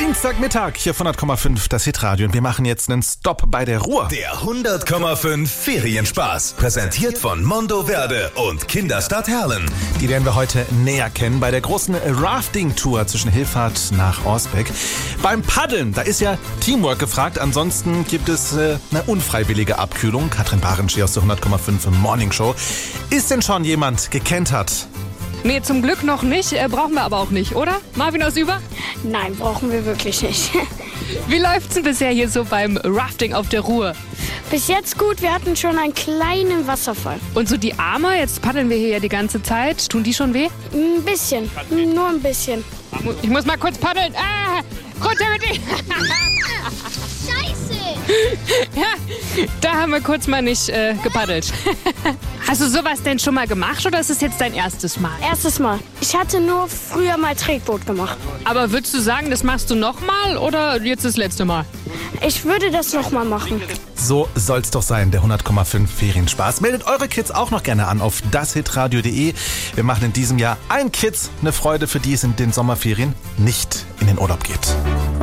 Dienstagmittag hier auf 100,5 das Hitradio und wir machen jetzt einen Stopp bei der Ruhr. Der 100,5 Ferienspaß. Präsentiert von Mondoverde und Kinderstadt Herlen. Die lernen wir heute näher kennen bei der großen Rafting-Tour zwischen Hillfahrt nach Orsbeck. Beim Paddeln, da ist ja Teamwork gefragt. Ansonsten gibt es eine unfreiwillige Abkühlung. Katrin Barenschi aus der 100,5 Morning Show. Ist denn schon jemand gekentert? Nee, zum Glück noch nicht. Brauchen wir aber auch nicht, oder? Marvin aus Über? Nein, brauchen wir wirklich nicht. Wie läuft's denn bisher hier so beim Rafting auf der Ruhr? Bis jetzt gut, wir hatten schon einen kleinen Wasserfall. Und so die Arme, jetzt paddeln wir hier ja die ganze Zeit. Tun die schon weh? Ein bisschen, nur ein bisschen. Ich muss mal kurz paddeln. Runter mit dir. Scheiße! Ja, da haben wir kurz mal nicht gepaddelt. Hast du sowas denn schon mal gemacht oder ist es jetzt dein erstes Mal? Erstes Mal. Ich hatte nur früher mal Tretboot gemacht. Aber würdest du sagen, das machst du nochmal oder jetzt das letzte Mal? Ich würde das nochmal machen. So soll's doch sein, der 100,5 Ferienspaß. Meldet eure Kids auch noch gerne an auf dashitradio.de. Wir machen in diesem Jahr allen Kids eine Freude, für die es in den Sommerferien nicht in den Urlaub geht.